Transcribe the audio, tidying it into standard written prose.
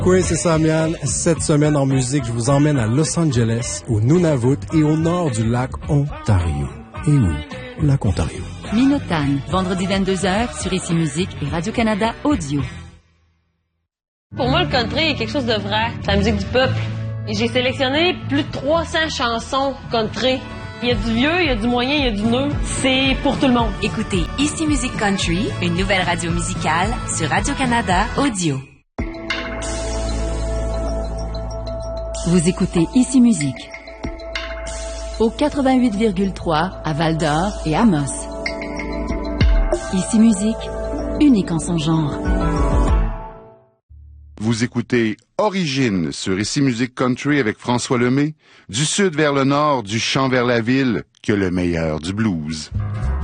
Oui, c'est ça, Mian. Cette semaine en musique, je vous emmène à Los Angeles, au Nunavut et au nord du lac Ontario. Et oui, lac Ontario. Minotan, vendredi 22h sur Ici Musique et Radio-Canada Audio. Pour moi, le country est quelque chose de vrai. C'est la musique du peuple. Et j'ai sélectionné plus de 300 chansons country. Il y a du vieux, il y a du moyen, il y a du neuf. C'est pour tout le monde. Écoutez Ici Musique Country, une nouvelle radio musicale sur Radio-Canada Audio. Vous écoutez Ici Musique au 88,3 à Val-d'Or et Amos. Ici Musique, unique en son genre. Vous écoutez Origine sur Ici Musique Country avec François Lemay. Du sud vers le nord, du champ vers la ville, que le meilleur du blues.